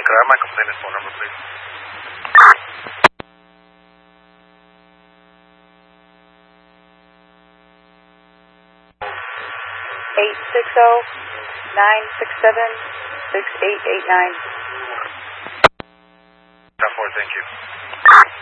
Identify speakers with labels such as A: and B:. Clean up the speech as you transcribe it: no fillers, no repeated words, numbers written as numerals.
A: Could I have my complainant's phone number, please?
B: 860-967-6889.
A: Thank you.